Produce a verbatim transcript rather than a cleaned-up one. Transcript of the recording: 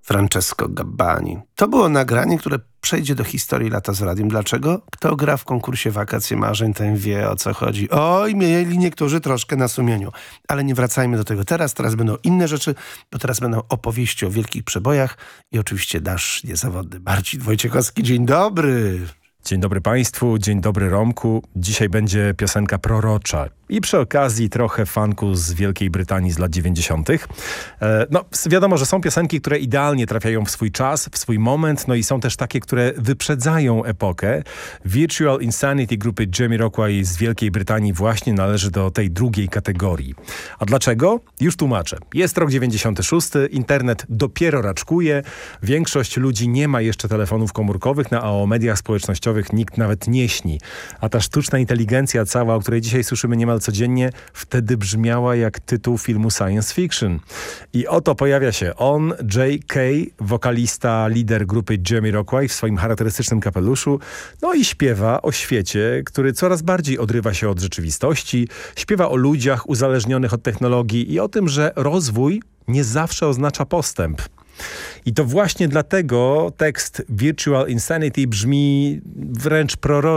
Francesco Gabbani. To było nagranie, które przejdzie do historii Lata z Radiem. Dlaczego? Kto gra w konkursie Wakacje Marzeń, ten wie, o co chodzi. Oj, mieli niektórzy troszkę na sumieniu. Ale nie wracajmy do tego teraz. Teraz będą inne rzeczy, bo teraz będą opowieści o wielkich przebojach i oczywiście nasz niezawodny Marcin Wojciechowski. Dzień dobry! Dzień dobry Państwu, dzień dobry Romku. Dzisiaj będzie piosenka prorocza i przy okazji trochę funku z Wielkiej Brytanii z lat dziewięćdziesiątych. E, no, wiadomo, że są piosenki, które idealnie trafiają w swój czas, w swój moment, no i są też takie, które wyprzedzają epokę. Virtual Insanity grupy Jamiroquai z Wielkiej Brytanii właśnie należy do tej drugiej kategorii. A dlaczego? Już tłumaczę. Jest rok dziewięćdziesiąty szósty, internet dopiero raczkuje, większość ludzi nie ma jeszcze telefonów komórkowych, no, a o mediach społecznościowych nikt nawet nie śni. A ta sztuczna inteligencja cała, o której dzisiaj słyszymy niemal codziennie, wtedy brzmiała jak tytuł filmu science fiction. I oto pojawia się on, J K, wokalista, lider grupy Jamiroquai w swoim charakterystycznym kapeluszu, no i śpiewa o świecie, który coraz bardziej odrywa się od rzeczywistości, śpiewa o ludziach uzależnionych od technologii i o tym, że rozwój nie zawsze oznacza postęp. I to właśnie dlatego tekst Virtual Insanity brzmi wręcz proroczo.